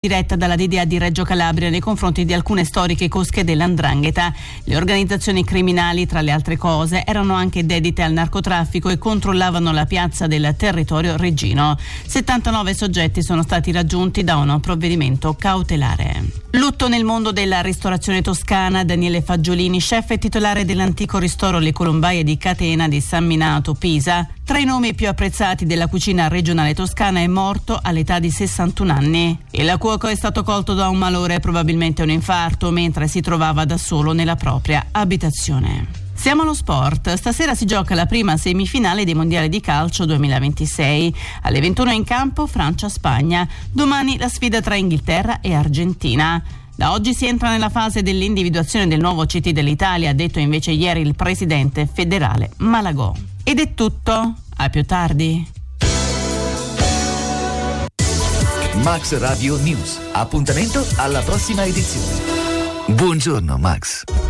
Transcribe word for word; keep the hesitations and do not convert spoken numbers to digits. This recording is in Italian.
diretta dalla D D A di Reggio Calabria nei confronti di alcune storiche cosche dell'Andrangheta. Le organizzazioni criminali, tra le altre cose, erano anche dedite al narcotraffico e controllavano la piazza del territorio reggino. settantanove soggetti sono stati raggiunti da un provvedimento cautelare. Lutto nel mondo della ristorazione toscana. Daniele Fagiolini, chef e titolare dell'antico ristoro Le Colombaie di Catena di San Minato, Pisa, tra i nomi più apprezzati della cucina regionale toscana, è morto all'età di sessantuno anni. Il cuoco è stato colto da un malore, probabilmente un infarto, mentre si trovava da solo nella propria abitazione. Siamo allo sport. Stasera si gioca la prima semifinale dei mondiali di calcio duemilaventisei. Alle ventuno in campo Francia-Spagna. Domani la sfida tra Inghilterra e Argentina. Da oggi si entra nella fase dell'individuazione del nuovo C T dell'Italia, ha detto invece ieri il presidente federale Malagò. Ed è tutto. A più tardi. Max Radio News. Appuntamento alla prossima edizione. Buongiorno Max.